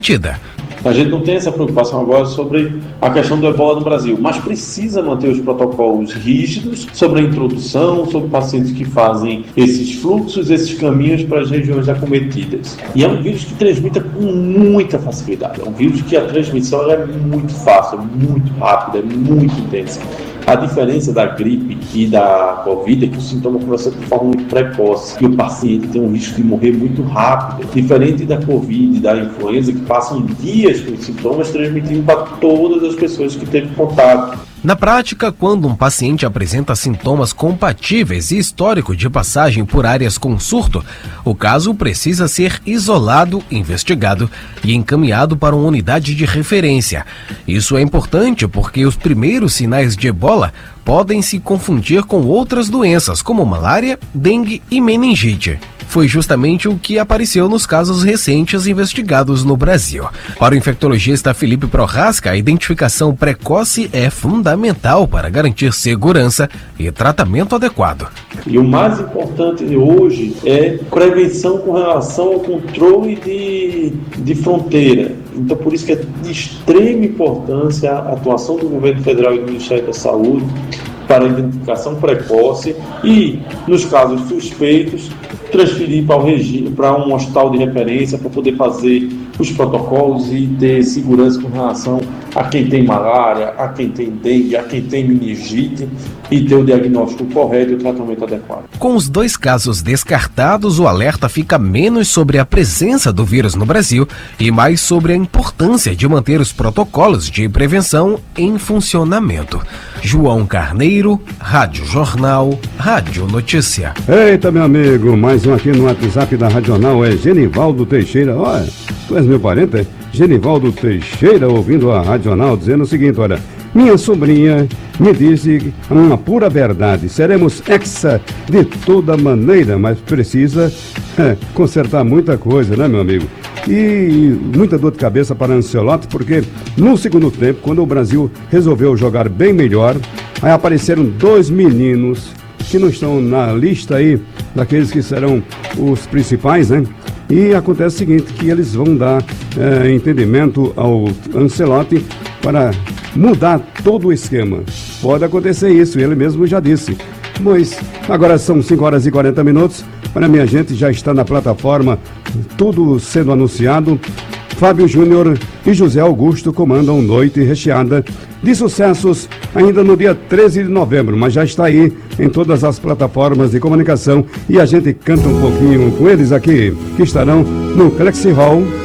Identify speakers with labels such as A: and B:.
A: A gente não tem essa preocupação agora sobre a questão do ebola no Brasil, mas precisa manter os protocolos rígidos sobre a introdução, sobre pacientes que fazem esses fluxos, esses caminhos para as regiões acometidas. E é um vírus que transmite com muita facilidade, é um vírus que a transmissão é muito fácil, é muito rápida, é muito intensa. A diferença da gripe e da Covid é que o sintoma começa de forma muito precoce e o paciente tem um risco de morrer muito rápido, diferente da Covid e da influenza, que passam dias com os sintomas transmitindo para todas as pessoas que teve contato.
B: Na prática, quando um paciente apresenta sintomas compatíveis e histórico de passagem por áreas com surto, o caso precisa ser isolado, investigado e encaminhado para uma unidade de referência. Isso é importante porque os primeiros sinais de ebola podem se confundir com outras doenças, como malária, dengue e meningite. Foi justamente o que apareceu nos casos recentes investigados no Brasil. Para o infectologista Felipe Prohaska, a identificação precoce é fundamental para garantir segurança e tratamento adequado.
A: E o mais importante hoje é prevenção com relação ao controle de fronteira. Então, por isso que é de extrema importância a atuação do governo federal e do Ministério da Saúde para a identificação precoce e, nos casos suspeitos, transferir para um hospital de referência para poder fazer os protocolos e ter segurança com relação a quem tem malária, a quem tem dengue, a quem tem meningite e ter o diagnóstico correto e o tratamento adequado.
B: Com os 2 casos descartados, o alerta fica menos sobre a presença do vírus no Brasil e mais sobre a importância de manter os protocolos de prevenção em funcionamento. João Carneiro, Rádio Jornal, Rádio Notícia.
C: Eita, meu amigo, mais um aqui no WhatsApp da Rádio Jornal é Genivaldo Teixeira. Olha, tu és meu parente, é? Genivaldo Teixeira, ouvindo a Rádio Jornal, dizendo o seguinte, olha: minha sobrinha me disse uma pura verdade, seremos hexa de toda maneira, mas precisa consertar muita coisa, né, meu amigo? E muita dor de cabeça para Ancelotti, porque no segundo tempo, quando o Brasil resolveu jogar bem melhor, aí apareceram 2 meninos que não estão na lista aí daqueles que serão os principais, né? E acontece o seguinte, que eles vão dar entendimento ao Ancelotti para mudar todo o esquema. Pode acontecer isso, ele mesmo já disse. Mas agora são 5h40. Olha, minha gente, já está na plataforma, tudo sendo anunciado. Fábio Júnior e José Augusto comandam Noite Recheada de sucessos ainda no dia 13 de novembro, mas já está aí em todas as plataformas de comunicação e a gente canta um pouquinho com eles aqui, que estarão no Galaxy Hall